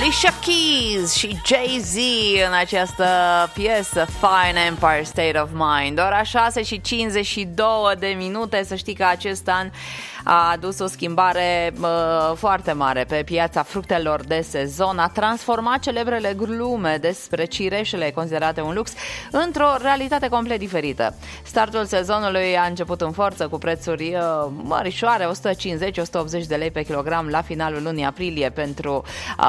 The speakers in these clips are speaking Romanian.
Alicia Keys și Jay-Z în această piesă Fine Empire State of Mind. Ora 6:52. Să știi că acest an a adus o schimbare foarte mare pe piața fructelor de sezon. A transformat celebrele glume despre cireșele considerate un lux într-o realitate complet diferită. Startul sezonului a început în forță cu prețuri mărișoare, 150-180 de lei pe kilogram la finalul lunii aprilie pentru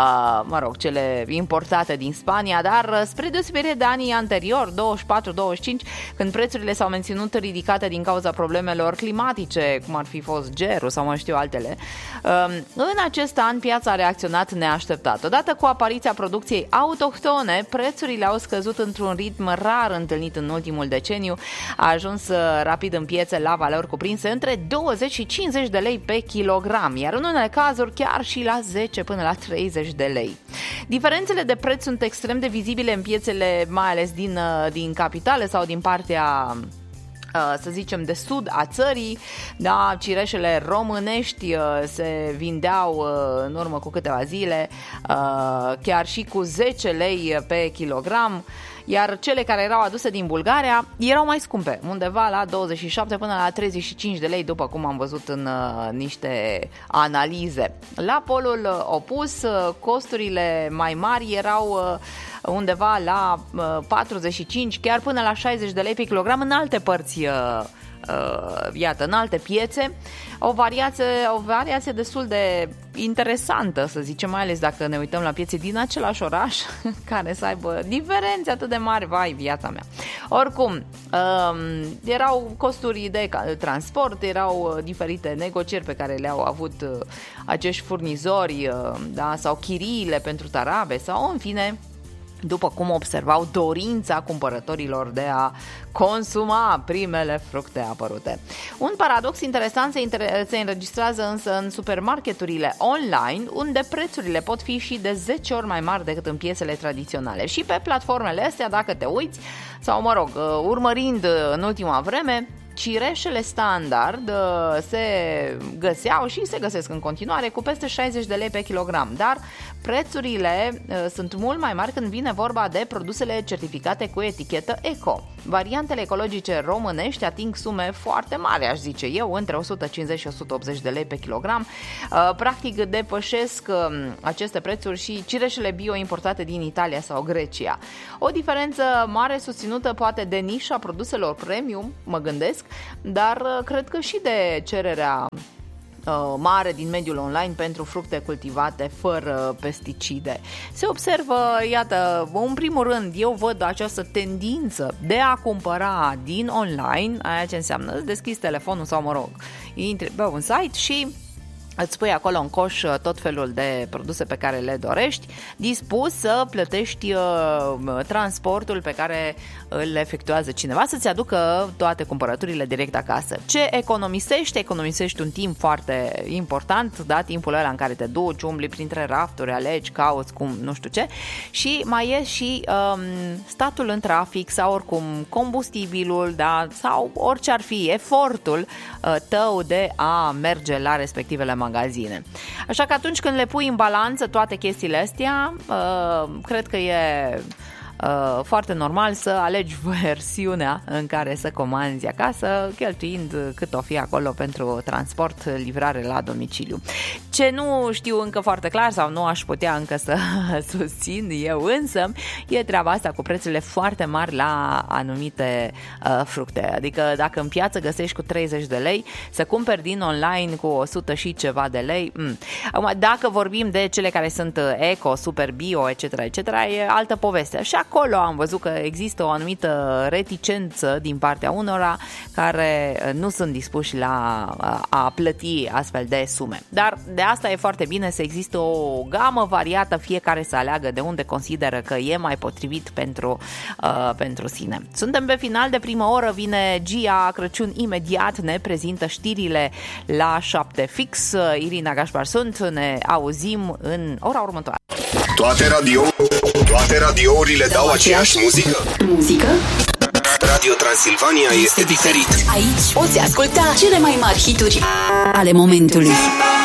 cele importate din Spania, dar spre deosebire de anii anterior, 24-25, când prețurile s-au menținut ridicate din cauza problemelor climatice, cum ar fi fost gerul sau mai știu altele, în acest an piața a reacționat neașteptat. Odată cu apariția producției autohtone, prețurile au scăzut într-un ritm rar întâlnit în ultimul deceniu, a ajuns rapid în piețe la valori cuprinse între 20 și 50 de lei pe kilogram, iar în unele cazuri chiar și la 10 până la 30 de lei. Diferențele de preț sunt extrem de vizibile în piețele, mai ales din capitale sau din partea, să zicem, de sud a țării. Da, cireșele românești se vindeau în urmă cu câteva zile chiar și cu 10 lei pe kilogram, iar cele care erau aduse din Bulgaria erau mai scumpe, undeva la 27 până la 35 de lei, după cum am văzut în niște analize. La polul opus, costurile mai mari erau undeva la 45, chiar până la 60 de lei pe kilogram în alte părți, iată, în alte piețe. O variație destul de interesantă, să zicem, mai ales dacă ne uităm la piețe din același oraș care să aibă diferențe atât de mari. Vai, viața mea! Oricum, erau costuri de transport, erau diferite negocieri pe care le-au avut acești furnizori, da, sau chiriile pentru tarabe sau, în fine, după cum observau, dorința cumpărătorilor de a consuma primele fructe apărute. Un paradox interesant se înregistrează însă în supermarketurile online, unde prețurile pot fi și de 10 ori mai mari decât în piețele tradiționale. Și pe platformele astea, dacă te uiți, sau urmărind în ultima vreme, cireșele standard se găseau și se găsesc în continuare cu peste 60 de lei pe kilogram, dar prețurile sunt mult mai mari când vine vorba de produsele certificate cu etichetă eco. Variantele ecologice românești ating sume foarte mari, aș zice eu, între 150 și 180 de lei pe kilogram. Practic depășesc aceste prețuri și cireșele bio importate din Italia sau Grecia. O diferență mare susținută poate de nișa produselor premium, mă gândesc, dar cred că și de cererea mare din mediul online pentru fructe cultivate fără pesticide. Se observă, iată, în primul rând, eu văd această tendință de a cumpăra din online, aia ce înseamnă, îți deschizi telefonul sau, intri pe un site și îți pui acolo în coș tot felul de produse pe care le dorești, dispus să plătești transportul pe care îl efectuează cineva să-ți aducă toate cumpărăturile direct acasă. Ce economisești? Economisești un timp foarte important, da? Timpul ăla în care te duci, umbli printre rafturi, alegi, cauți, cum, nu știu ce, și mai e și statul în trafic sau oricum combustibilul, da? Sau orice ar fi efortul tău de a merge la respectivele magazine. Așa că atunci când le pui în balanță toate chestiile astea, cred că e foarte normal să alegi versiunea în care să comanzi acasă, cheltuind cât o fi acolo pentru transport, livrare la domiciliu. Ce nu știu încă foarte clar sau nu aș putea încă să susțin eu însă, e treaba asta cu prețurile foarte mari la anumite fructe. Adică dacă în piață găsești cu 30 de lei, să cumperi din online cu 100 și ceva de lei. Dacă vorbim de cele care sunt eco, super bio, etc., e altă poveste. Și acolo am văzut că există o anumită reticență din partea unora care nu sunt dispuși la a plăti astfel de sume. Dar de asta e foarte bine să existe o gamă variată, fiecare să aleagă de unde consideră că e mai potrivit pentru sine. Suntem pe final de primă oră, vine Gia Crăciun imediat, ne prezintă știrile la 7 fix. Irina Gașpar sunt, ne auzim în ora următoare. Toate radiourile dau aceeași muzică? Radio Transilvania este diferit. Aici poți asculta cele mai mari hituri ale momentului.